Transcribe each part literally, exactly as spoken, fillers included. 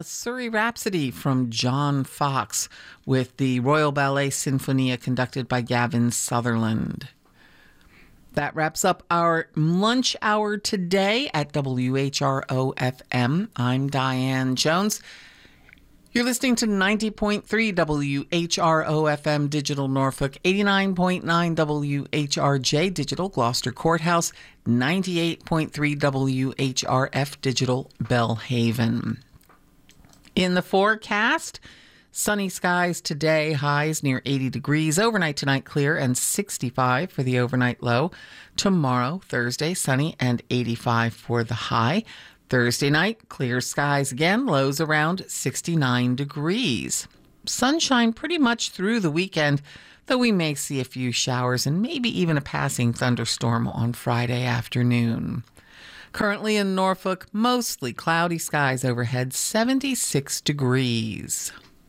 Surrey Rhapsody from John Fox with the Royal Ballet Sinfonia conducted by Gavin Sutherland. That wraps up our lunch hour today at W H R O F M. I'm Diane Jones. You're listening to ninety point three W H R O F M Digital Norfolk, eighty-nine point nine W H R J Digital Gloucester Courthouse, ninety-eight point three W H R F Digital Bellhaven. In the forecast, sunny skies today, highs near eighty degrees. Overnight tonight, clear and sixty-five for the overnight low. Tomorrow, Thursday, sunny and eighty-five for the high. Thursday night, clear skies again, lows around sixty-nine degrees. Sunshine pretty much through the weekend, though we may see a few showers and maybe even a passing thunderstorm on Friday afternoon. Currently in Norfolk, mostly cloudy skies overhead, seventy-six degrees.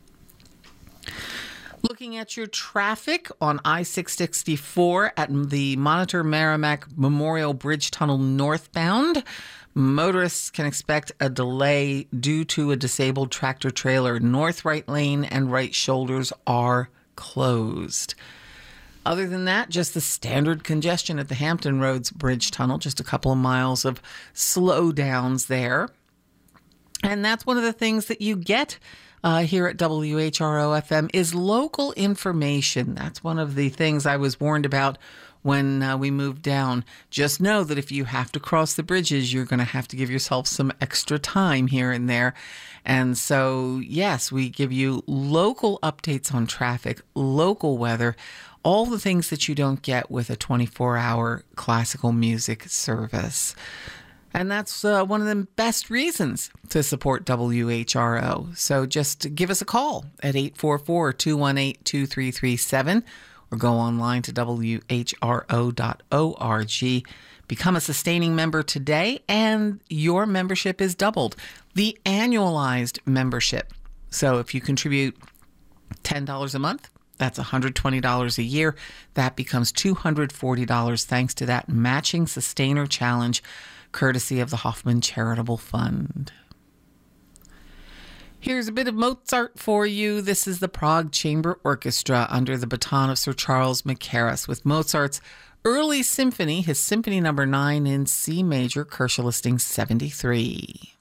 Looking at your traffic on I six sixty-four at the Monitor Merrimack Memorial Bridge Tunnel northbound, motorists can expect a delay due to a disabled tractor trailer. North right lane and right shoulders are closed. Other than that, just the standard congestion at the Hampton Roads Bridge Tunnel, just a couple of miles of slowdowns there. And that's one of the things that you get uh, here at W H R O F M is local information. That's one of the things I was warned about when uh, we moved down. Just know that if you have to cross the bridges, you're going to have to give yourself some extra time here and there. And so, yes, we give you local updates on traffic, local weather, all the things that you don't get with a twenty-four hour classical music service. And that's uh, one of the best reasons to support W H R O. So just give us a call at eight four four, two one eight, two three three seven or go online to W H R O dot org. Become a sustaining member today, and your membership is doubled. The annualized membership. So if you contribute ten dollars a month, that's one hundred twenty dollars a year. That becomes two hundred forty dollars thanks to that matching sustainer challenge, courtesy of the Hoffman Charitable Fund. Here's a bit of Mozart for you. This is the Prague Chamber Orchestra under the baton of Sir Charles Mackerras with Mozart's early symphony, his Symphony Number nine in C major, Korsche listing seventy-three.